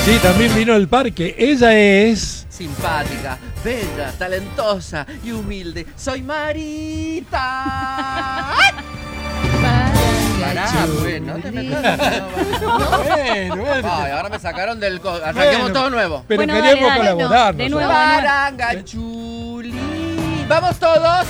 Sí, también vino al parque. Ella es... Simpática, bella, talentosa y humilde. Soy Marita. Pará, pues, no te metas. Bueno. Ay, ahora me sacaron del... Arranquemos Bueno, todo nuevo. Pero Bueno, queríamos dale, colaborar. de nosotros. nuevo. Parangachuli. ¡Vamos todos!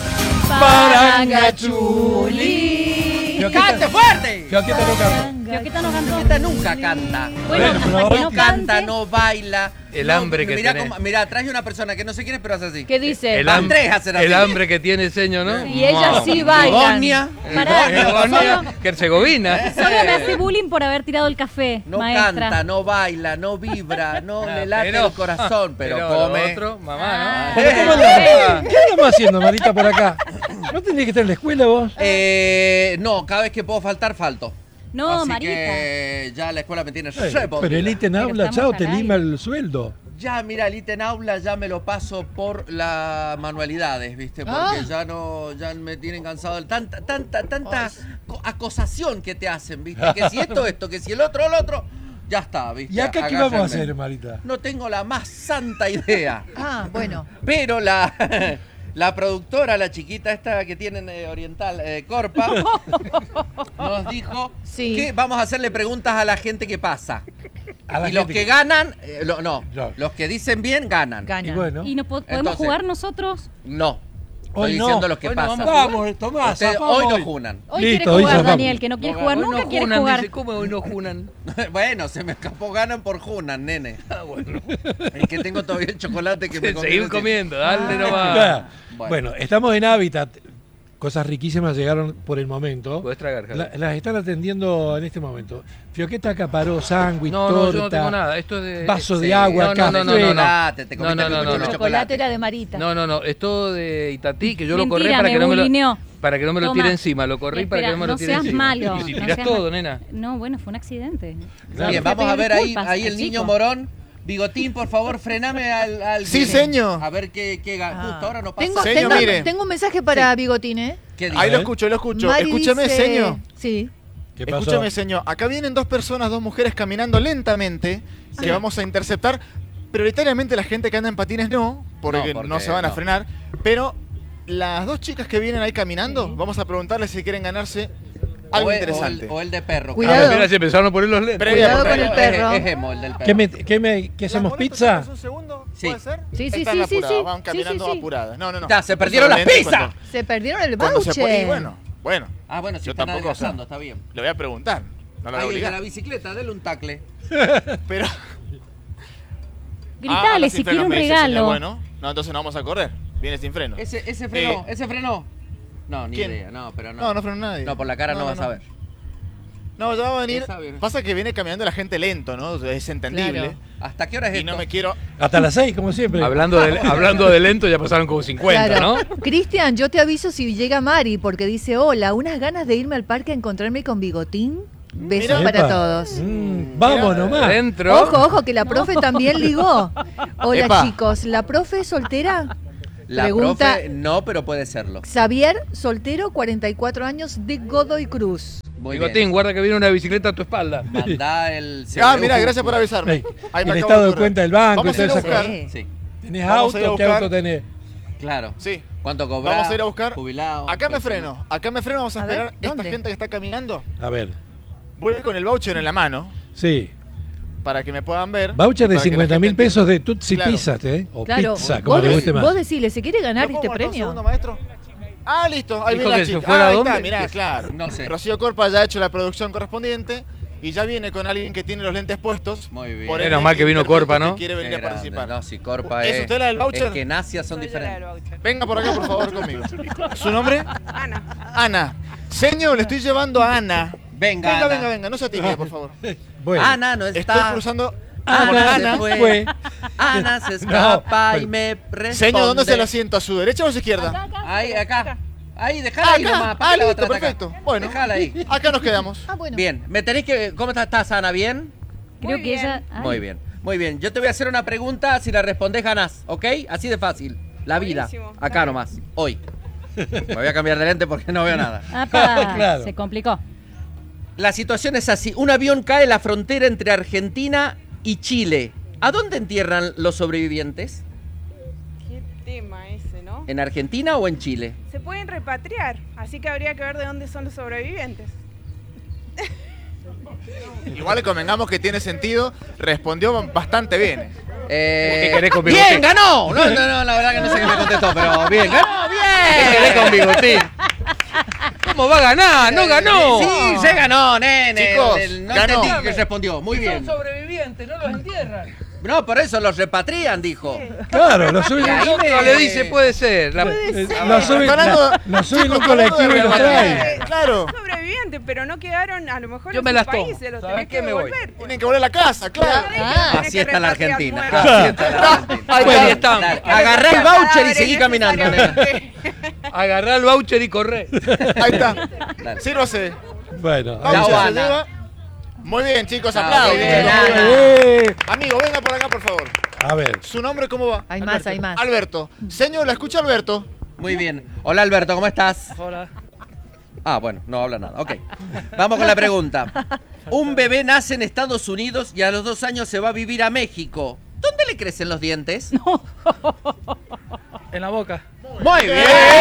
Parangachuli. ¡Cante fuerte! Fioquita no canta. Fioquita no cantó. Esta nunca canta. Bueno, Bueno, hasta que No no canta, cante. no baila. El No, hambre que mirá tenés. Mirá, traje una persona que no sé quién es, pero hace así. ¿Qué dice? El, Van tres a hacer así. el hambre que tiene Seño, ¿no? Y ella sí baila. Bosnia. Pará, Bosnia, solo Herzegovina. me hace bullying por haber tirado el café, No maestra. canta, no baila, no vibra, no le late Pero- el corazón, pero lo come. otro, mamá, ¿no? ¿Cómo andamos? ¿Qué andamos haciendo, Marita, por acá? ¿No tenés que estar en la escuela vos? No, cada vez que puedo faltar, falto. No, Así Marita. que ya la escuela me tiene re Pero podrida. el ítem Pero habla, estamos chao, al te aire. lima el sueldo. Ya, mira, el ítem aula ya me lo paso por las manualidades, ¿viste? Porque ya me tienen cansado de tanta acosación que te hacen, ¿viste? Que si esto, que si el otro, ya está, ¿viste? ¿Y acá qué vamos a Agáchenme. hacer, Marita? No tengo la más santa idea. Ah, bueno. Pero la productora, la chiquita esta que tienen Oriental, Corpa, nos dijo Sí. que vamos a hacerle preguntas a la gente que pasa. A la Y los gente que ganan, No. los que dicen bien ganan. Y Gana. bueno, ¿Y no podemos Entonces- jugar nosotros? No. Hoy Estoy no. diciendo los que Hoy no pasan. vamos a vamos, Tomás, Ustedes zafamos hoy no hoy. junan. Hoy Listo, quiere hoy jugar zafamos. Daniel, que no quiere jugar, Hoy nunca no quiere junan, jugar. dice, ¿cómo hoy no junan? Bueno, se me escapó, ganan por junan, nene. Ah, bueno. Es que tengo todavía el chocolate que me comí Seguir recién. comiendo, dale nomás. Claro. Bueno. Bueno, estamos en Hábitat. Cosas riquísimas llegaron por el momento. Podés tragar, Javi. Las están atendiendo en este momento. Fioqueta acaparó sándwich, No, torta, yo no tengo nada. Esto es de. vaso Sí. de agua, No, no, no, café. Chocolate, te comiste No, no, el no, bizcocho no. de El chocolate era de Marita. No, es todo de Itatí, que yo lo corrí Mentira, para que no me lo. bulineó. Para que no me lo Toma. tire encima, lo corrí para que no me lo no tire seas encima. malo. Y si no tirás seas todo, malo. nena. No, bueno, fue un accidente. Claro. Bien, Fue vamos a pedir ver ahí disculpas el al niño chico. morón. Bigotín, por favor, frename al Sí, Guille. señor. A ver qué justo ahora no pasa. Señor, mire. Tengo un mensaje para Bigotín, ¿eh? ¿Qué dice? Ahí lo escucho. Mari Escúchame, dice- señor. Sí. ¿Qué pasó? Escúchame, señor. Acá vienen dos mujeres caminando lentamente, que vamos a interceptar. Prioritariamente la gente que anda en patines no, porque No, no, porque se van a no. frenar. Pero las dos chicas que vienen ahí caminando, vamos a preguntarles si quieren ganarse algo interesante. O el de perro. Cuidado. Mira, se empezaron a poner los lentes. Previa Cuidado por- con el perro. Es Emo, el del perro. ¿Qué hacemos, ¿Las pizza? boletas un segundo? Sí. ¿Puede ser? Sí, sí, Están sí, sí, apuradas, sí. van caminando Sí, sí, sí. apuradas. No. Ya, se perdieron las Solamente pizzas. Se perdieron el Cuando se voucher. y bueno. Ah, bueno, si Yo están tampoco adelgazando, está bien. Le voy a preguntar. No lo voy a Ahí, el de obligar. la bicicleta, dale un tacle. Pero. Gritale, sin si quiere frenos, un me dice el señor. regalo. Bueno, no, entonces no vamos a correr. Viene sin freno. Ese frenó. No, ni ¿Quién? idea, no, pero no. No frenó nadie. No, por la cara no, vas a ver. No, ya va a venir. Esa viene. Pasa que viene caminando la gente lento, ¿no? Es entendible. Claro. ¿Hasta qué hora es Y esto? no me quiero. Hasta las 6, como siempre. Hablando de lento, ya pasaron como 50, Claro. ¿no? Cristian, yo te aviso si llega Mari, porque dice, hola, unas ganas de irme al parque a encontrarme con Bigotín. Besos Mira. para Epa. todos. Vamos nomás. Adentro. Ojo, que la profe también ligó. Hola, Epa. chicos, ¿la profe es soltera? La Pregunta- profe, no, pero puede serlo. Xavier, soltero, 44 años, de Godoy Cruz. Muy Bigotín, bien. guarda que viene una bicicleta a tu espalda. Mandá el... Mira, gracias por avisarme. Ey, Ahí me el acabo estado de ocurrir. cuenta del banco y Vamos a ir toda a esa buscar. cosa. Sí. Sí, ¿Tenés Vamos a ir a auto? ¿Qué buscar. auto tenés? claro. Sí. ¿Cuánto cobras? Vamos a ir a buscar. Jubilado. Acá me freno, vamos a A ver, esperar esta ¿dónde? gente que está caminando. A ver, Voy a ir con el voucher en la mano sí. para que me puedan ver. Voucher de para que la 50.000 gente pesos de Tutsi Claro. Pizza, ¿eh? O Claro, pizza, como vos, le guste más. vos decile, ¿se quiere ganar ¿Lo este puedo marcar un premio? segundo, maestro? Ah, listo, ahí Dijo viene la que se chica. fuera Ah, ahí ¿dónde? está, mirá, claro. No sé. Rocío Corpa ya ha hecho la producción correspondiente y ya viene con alguien que tiene los lentes puestos. Muy bien. Por Menos ende, mal que vino interpreto Corpa, ¿no? que quiere Qué venir a grande. participar. No, si Corpa ¿Es usted la del voucher? Es que Nasias son diferentes. Venga por acá, por favor, conmigo. ¿Su nombre? Ana. Señor, le estoy llevando a Ana. Venga, Ana. Venga, no se tímide, por favor. Bueno, Ana no Estoy está. cruzando. Ana, Ana se fue. fue. Ana se escapa No, y me responde. Señor, ¿dónde se lo asiento? ¿A su derecha o a su izquierda? Ahí, acá. Ahí, dejala ahí nomás. ¿para qué la listo, otra está acá? perfecto. Bueno, Dejala ahí. acá nos quedamos. Ah, bueno. Bien, me tenés que... ¿Cómo estás, Ana? ¿Bien? Creo que ella. Ay, Muy bien. Muy bien. Yo te voy a hacer una pregunta. Si la respondés, ganás. ¿Ok? Así de fácil. La vida. Acá nomás. Hoy. Me voy a cambiar de lente porque no veo nada. Apa, Claro. se complicó. La situación es así. Un avión cae en la frontera entre Argentina y Chile, ¿a dónde entierran los sobrevivientes? Qué tema ese, ¿no? ¿En Argentina o en Chile? Se pueden repatriar, así que habría que ver de dónde son los sobrevivientes. Igual convengamos que tiene sentido, respondió bastante bien. ¿Qué querés con ¡Bien, bigotín? ganó! No, la verdad que no sé qué me contestó, pero bien, ganó, ¿Qué querés con bien. bigotín? ¿Cómo va a ganar? ¡No ganó! Sí, se ganó, nene. Chicos, No ganó. entendí que respondió, muy bien. sobrevivientes, no los entierran. No, por eso los repatrian, dijo. Claro, los suben. Ahí No le dice, puede ser. Los suben, Hablando- los suben en un chicos, hablando colectivo de y los repatriar. traen. Claro, Sobrevivientes, pero no quedaron a lo mejor Yo en me sus las tomo. países, los ¿Sabés tenés qué? que Me voy. devolver, pues. tienen que volver a la casa, claro. Así está la Argentina. Claro. Así está la Argentina. Ahí estamos. Dale, agarrá el voucher y seguí caminando, nena. Agarrá el voucher y corré. Ahí está. Dale. Sírvase. Bueno, La Voucher se Habana. lleva. Muy bien, chicos, Chao, aplausos. muy bien, chicos, muy Ana. bien. Amigo, venga por acá, por favor. a ver. ¿Su nombre cómo va? Hay más, hay más. Alberto. Señor, la escucha Alberto. Muy bien. Hola, Alberto, ¿cómo estás? Hola. Ah, bueno, no habla nada. Ok. Vamos con la pregunta. Un bebé nace en Estados Unidos y a los 2 años se va a vivir a México. ¿Dónde le crecen los dientes? En la boca. Muy bien.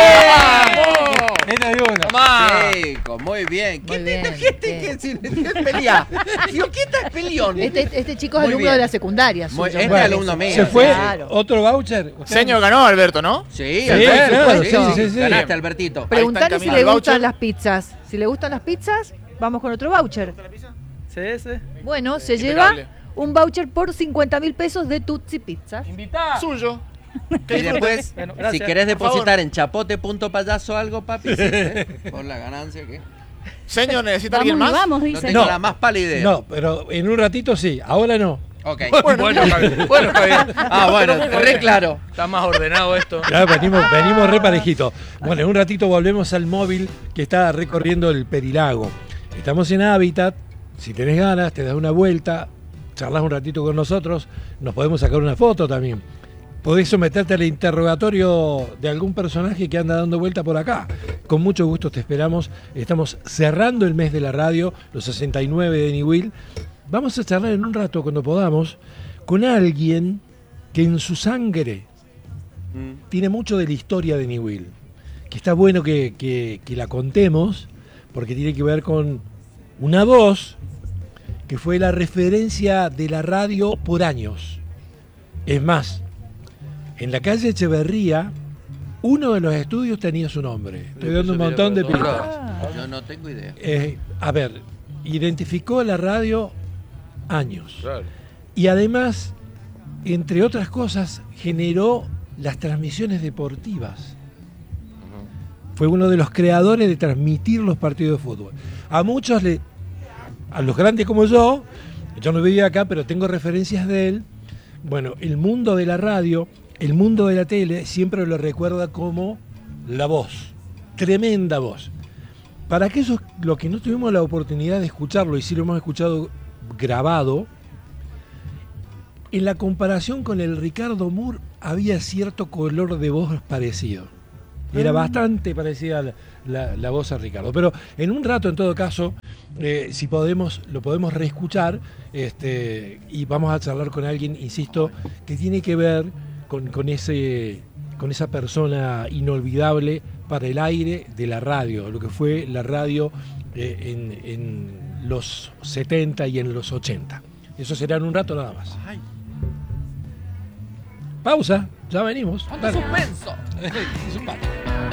Esta de una. Tomá. Chico, muy bien. Muy bien, ¿Qué es pelea? Digo, ¿qué tal peleón? Este chico es Muy alumno bien. de la secundaria. Muy- suyo, este me parece. alumno mío. ¿Se fue Claro. otro voucher? Señor, ganó Alberto, ¿no? Sí, Sí, Alberto, claro, sí. Ganaste, Albertito. Preguntale si Camila, le el gustan voucher. las pizzas. Si le gustan las pizzas, vamos con otro voucher. Sí, sí. Bueno, se Impecable. lleva un voucher por 50.000 pesos de Tutsi Pizzas. Invitá. Suyo. Y después, Bueno, si gracias. querés Por favor. depositar en chapote.payaso algo, papi, sí, por la ganancia que... Señor, ¿necesita Vamos, alguien más? vamos, No dice. tengo No. la más pálida idea. No, pero en un ratito sí, ahora no. Ok. Bueno, Javier. Bueno, Javier. Ah, bueno, re claro. Está más ordenado esto. Ya venimos re parejitos. Bueno, en un ratito volvemos al móvil que está recorriendo el Perilago. Estamos en Hábitat. Si tenés ganas, te das una vuelta, charlas un ratito con nosotros, nos podemos sacar una foto también. Podés someterte al interrogatorio de algún personaje que anda dando vuelta por acá. Con mucho gusto te esperamos. Estamos cerrando el mes de la radio, los 69 de Niwil. Vamos a charlar en un rato, cuando podamos, con alguien que en su sangre tiene mucho de la historia de Niwil. Que está bueno que la contemos, porque tiene que ver con una voz que fue la referencia de la radio por años. Es más, en la calle Echeverría, uno de los estudios tenía su nombre. Estoy dando un montón de pistas. Yo no tengo idea. A ver, identificó la radio años. Claro. Y además, entre otras cosas, generó las transmisiones deportivas. Fue uno de los creadores de transmitir los partidos de fútbol. A muchos, a los grandes como yo no vivía acá, pero tengo referencias de él. Bueno, el mundo de la radio, el mundo de la tele, siempre lo recuerda como la voz. Tremenda voz. Para aquellos los que no tuvimos la oportunidad de escucharlo, y sí lo hemos escuchado grabado, en la comparación con el Ricardo Moore había cierto color de voz parecido. Era bastante parecida la voz a Ricardo. Pero en un rato, en todo caso, si podemos, lo podemos reescuchar, y vamos a charlar con alguien, insisto, que tiene que ver con esa persona inolvidable para el aire de la radio, lo que fue la radio en los 70 y en los 80. Eso será en un rato nada más. Ay, Pausa, ya venimos. cuánto suspenso. Es un palo.